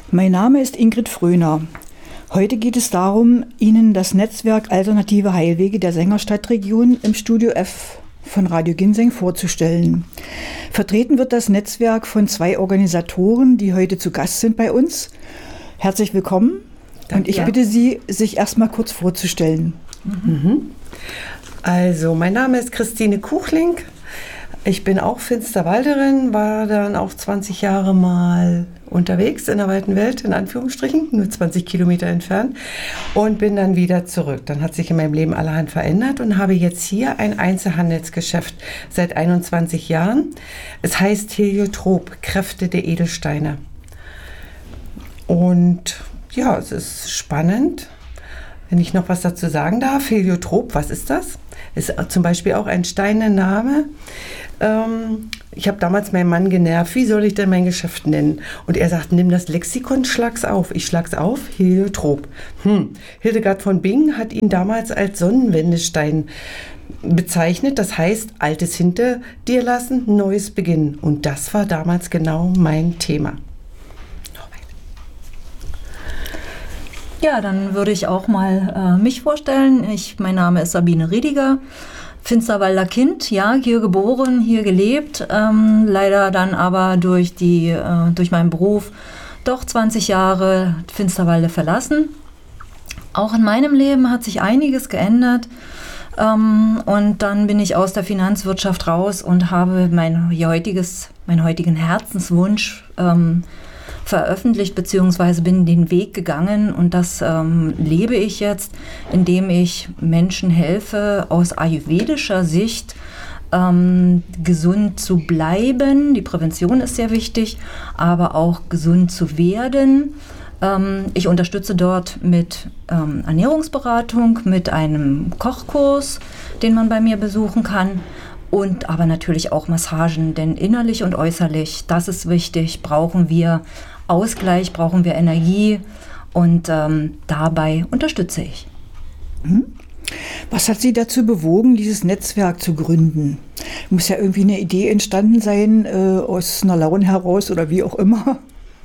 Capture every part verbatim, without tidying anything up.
Mein Name ist Ingrid Fröhner. Heute geht es darum, Ihnen das Netzwerk Alternative Heilwege der Sängerstadtregion im Studio F von Radio Ginseng vorzustellen. Vertreten wird das Netzwerk von zwei Organisatoren, die heute zu Gast sind bei uns. Herzlich willkommen. Danke. Und ich bitte Sie, sich erstmal kurz vorzustellen. Mhm. Also, mein Name ist Christine Kuchling. Ich bin auch Finsterwalderin, war dann auch zwanzig Jahre mal unterwegs in der weiten Welt, in Anführungsstrichen, nur zwanzig Kilometer entfernt, und bin dann wieder zurück. Dann hat sich in meinem Leben allerhand verändert und habe jetzt hier ein Einzelhandelsgeschäft seit einundzwanzig Jahren. Es heißt Heliotrop, Kräfte der Edelsteine. Und ja, es ist spannend. Wenn ich noch was dazu sagen darf, Heliotrop, was ist das? Ist zum Beispiel auch ein Steinenname. Ähm, ich habe damals meinen Mann genervt, wie soll ich denn mein Geschäft nennen? Und er sagt, nimm das Lexikon, schlag's auf. Ich schlag's auf, Heliotrop. Hm. Hildegard von Bingen hat ihn damals als Sonnenwendestein bezeichnet. Das heißt, Altes hinter dir lassen, Neues beginnen. Und das war damals genau mein Thema. Ja, dann würde ich auch mal äh, mich vorstellen. Ich, mein Name ist Sabine Riediger, Finsterwalder Kind, ja, hier geboren, hier gelebt, ähm, leider dann aber durch, die, äh, durch meinen Beruf doch zwanzig Jahre Finsterwalde verlassen. Auch in meinem Leben hat sich einiges geändert, ähm, und dann bin ich aus der Finanzwirtschaft raus und habe mein heutiges, meinen heutigen Herzenswunsch ähm, veröffentlicht, beziehungsweise bin den Weg gegangen, und das ähm, lebe ich jetzt, indem ich Menschen helfe, aus ayurvedischer Sicht ähm, gesund zu bleiben. Die Prävention ist sehr wichtig, aber auch gesund zu werden. Ähm, ich unterstütze dort mit ähm, Ernährungsberatung, mit einem Kochkurs, den man bei mir besuchen kann. Und aber natürlich auch Massagen, denn innerlich und äußerlich, das ist wichtig, brauchen wir Ausgleich, brauchen wir Energie, und ähm, dabei unterstütze ich. Was hat Sie dazu bewogen, dieses Netzwerk zu gründen? Muss ja irgendwie eine Idee entstanden sein, äh, aus einer Laune heraus oder wie auch immer.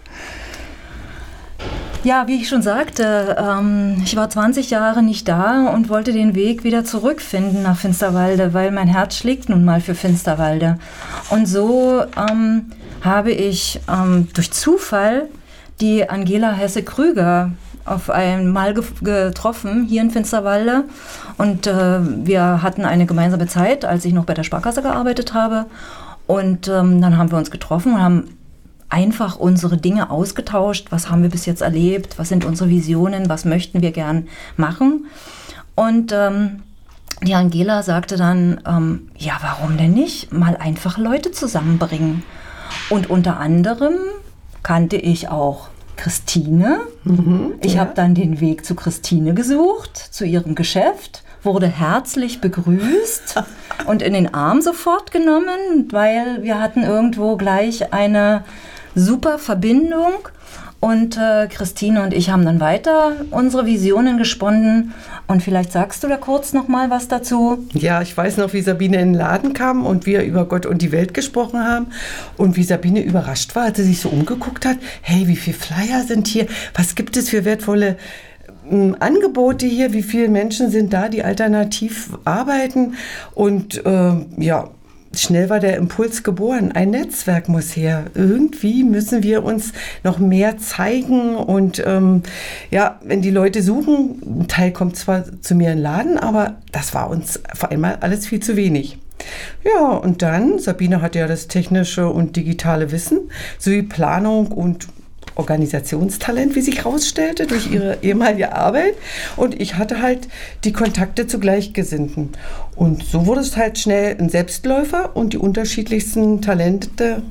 Ja, wie ich schon sagte, ähm, ich war zwanzig Jahre nicht da und wollte den Weg wieder zurückfinden nach Finsterwalde, weil mein Herz schlägt nun mal für Finsterwalde. Und so ähm, habe ich ähm, durch Zufall die Angela Hesse-Krüger auf einmal ge- getroffen, hier in Finsterwalde. Und äh, wir hatten eine gemeinsame Zeit, als ich noch bei der Sparkasse gearbeitet habe. Und ähm, dann haben wir uns getroffen und haben einfach unsere Dinge ausgetauscht. Was haben wir bis jetzt erlebt? Was sind unsere Visionen? Was möchten wir gern machen? Und ähm, die Angela sagte dann, ähm, ja, warum denn nicht? Mal einfach Leute zusammenbringen. Und unter anderem kannte ich auch Christine. Mhm, ich ja. habe dann den Weg zu Christine gesucht, zu ihrem Geschäft, wurde herzlich begrüßt und in den Arm sofort genommen, weil wir hatten irgendwo gleich eine super Verbindung, und äh, Christine und ich haben dann weiter unsere Visionen gesponnen, und vielleicht sagst du da kurz noch mal was dazu. Ja, ich weiß noch, wie Sabine in den Laden kam und wir über Gott und die Welt gesprochen haben, und wie Sabine überrascht war, als sie sich so umgeguckt hat, hey, wie viele Flyer sind hier, was gibt es für wertvolle äh, Angebote hier, wie viele Menschen sind da, die alternativ arbeiten, und äh, ja, schnell war der Impuls geboren. Ein Netzwerk muss her. Irgendwie müssen wir uns noch mehr zeigen. Und ähm, ja, wenn die Leute suchen, ein Teil kommt zwar zu mir in den Laden, aber das war uns vor einmal alles viel zu wenig. Ja, und dann, Sabine hatte ja das technische und digitale Wissen, sowie Planung und Organisationstalent, wie sich herausstellte, durch ihre ehemalige Arbeit. Und ich hatte halt die Kontakte zu Gleichgesinnten. Und so wurde es halt schnell ein Selbstläufer, und die unterschiedlichsten Talente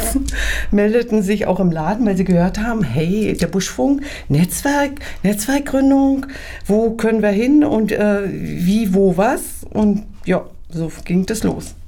meldeten sich auch im Laden, weil sie gehört haben, hey, der Buschfunk, Netzwerk, Netzwerkgründung, wo können wir hin und äh, wie, wo, was? Und ja, so ging das los.